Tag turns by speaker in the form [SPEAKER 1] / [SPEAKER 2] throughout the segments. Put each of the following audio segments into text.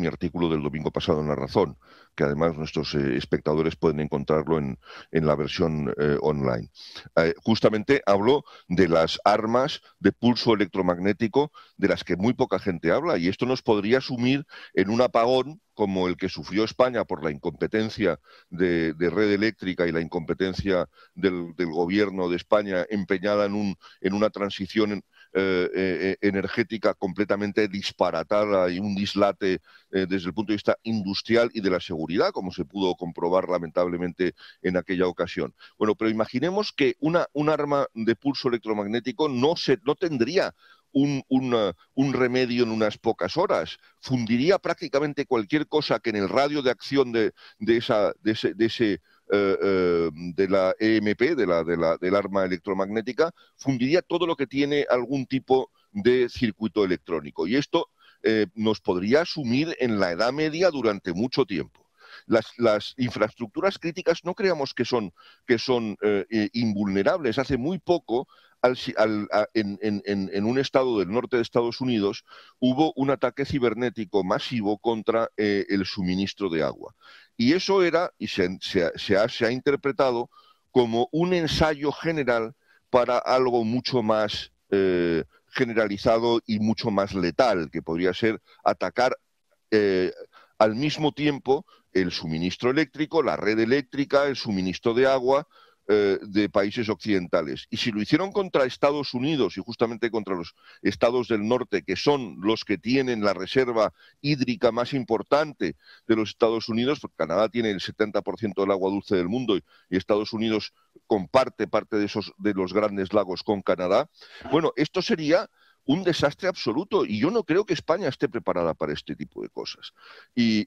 [SPEAKER 1] mi artículo del domingo pasado en La Razón, que además nuestros espectadores pueden encontrarlo en la versión online. Justamente hablo de las armas de pulso electromagnético de las que muy poca gente habla, y esto nos podría sumir en un apagón como el que sufrió España por la incompetencia de Red Eléctrica y la incompetencia del gobierno de España empeñada en una transición energética completamente disparatada y un dislate desde el punto de vista industrial y de la seguridad, como se pudo comprobar lamentablemente en aquella ocasión. Bueno, pero imaginemos que un arma de pulso electromagnético no tendría un remedio en unas pocas horas. Fundiría prácticamente cualquier cosa que en el radio de acción de la EMP, del arma electromagnética, fundiría todo lo que tiene algún tipo de circuito electrónico. Y esto nos podría sumir en la Edad Media durante mucho tiempo. Las infraestructuras críticas no creamos que son invulnerables. Hace muy poco, en un estado del norte de Estados Unidos, hubo un ataque cibernético masivo contra el suministro de agua. Y eso era, y se ha interpretado como un ensayo general para algo mucho más generalizado y mucho más letal, que podría ser atacar al mismo tiempo el suministro eléctrico, la red eléctrica, el suministro de agua de países occidentales. Y si lo hicieron contra Estados Unidos y justamente contra los estados del norte, que son los que tienen la reserva hídrica más importante de los Estados Unidos, porque Canadá tiene el 70% del agua dulce del mundo y Estados Unidos comparte parte de los grandes lagos con Canadá, bueno, esto sería un desastre absoluto, y yo no creo que España esté preparada para este tipo de cosas. Y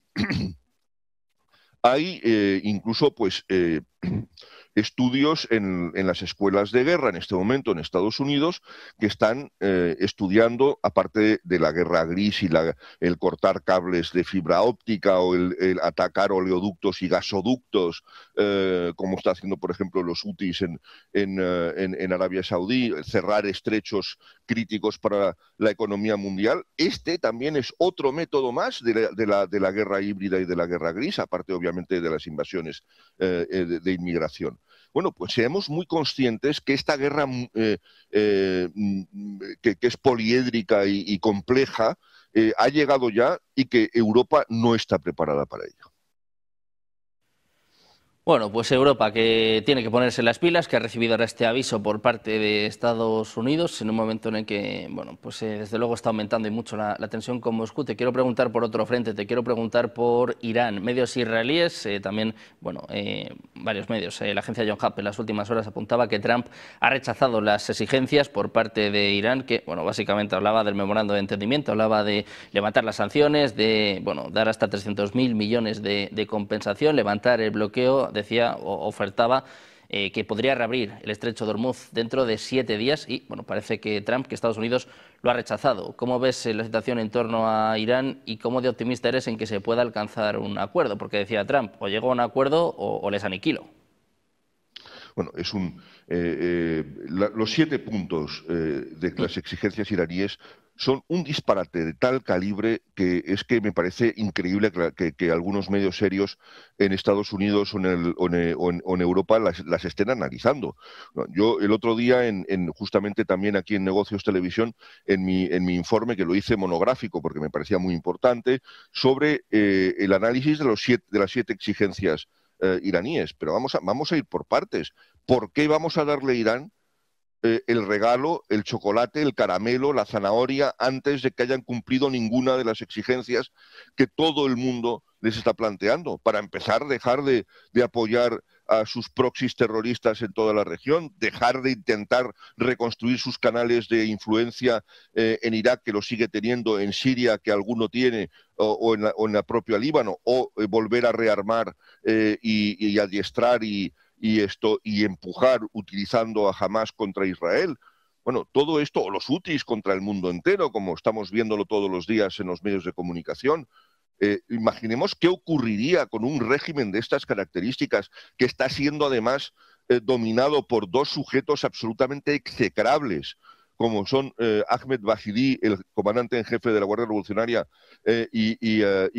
[SPEAKER 1] hay incluso estudios en las escuelas de guerra en este momento en Estados Unidos que están estudiando, aparte de la guerra gris y el cortar cables de fibra óptica o el atacar oleoductos y gasoductos, como está haciendo, por ejemplo, los hutis en Arabia Saudí, cerrar estrechos críticos para la economía mundial. Este también es otro método más de la guerra híbrida y de la guerra gris, aparte obviamente de las invasiones de inmigración. Bueno, pues seamos muy conscientes que esta guerra que es poliédrica y compleja ha llegado ya y que Europa no está preparada para ello.
[SPEAKER 2] Bueno, pues Europa, que tiene que ponerse las pilas, que ha recibido ahora este aviso por parte de Estados Unidos en un momento en el que, bueno, pues desde luego está aumentando y mucho la tensión con Moscú. Te quiero preguntar por otro frente, te quiero preguntar por Irán. Medios israelíes, también, bueno, varios medios. La agencia John Hap en las últimas horas apuntaba que Trump ha rechazado las exigencias por parte de Irán, que, bueno, básicamente hablaba del memorando de entendimiento, hablaba de levantar las sanciones, de, bueno, dar hasta 300.000 millones de compensación, levantar el bloqueo. Decía o ofertaba que podría reabrir el estrecho de Hormuz dentro de 7 días y, bueno, parece que Trump, que Estados Unidos lo ha rechazado. ¿Cómo ves la situación en torno a Irán y cómo de optimista eres en que se pueda alcanzar un acuerdo? Porque decía Trump, o llego a un acuerdo o les aniquilo.
[SPEAKER 1] Bueno, los 7 puntos de las exigencias iraníes son un disparate de tal calibre que es que me parece increíble que algunos medios serios en Estados Unidos o en Europa las estén analizando. Yo el otro día, justamente también aquí en Negocios Televisión, en mi informe, que lo hice monográfico porque me parecía muy importante, sobre el análisis de las 7 exigencias iraníes. Pero vamos a ir por partes. ¿Por qué vamos a darle a Irán el regalo, el chocolate, el caramelo, la zanahoria, antes de que hayan cumplido ninguna de las exigencias que todo el mundo les está planteando? Para empezar, dejar de apoyar a sus proxies terroristas en toda la región, dejar de intentar reconstruir sus canales de influencia en Irak, que lo sigue teniendo, en Siria, que alguno tiene, o en la propia Líbano, o volver a rearmar y adiestrar y empujar utilizando a Hamás contra Israel. Bueno, todo esto, o los hutis contra el mundo entero, como estamos viéndolo todos los días en los medios de comunicación. Imaginemos qué ocurriría con un régimen de estas características, que está siendo además dominado por 2 sujetos absolutamente execrables, como son Ahmed Bahidi, el comandante en jefe de la Guardia Revolucionaria, y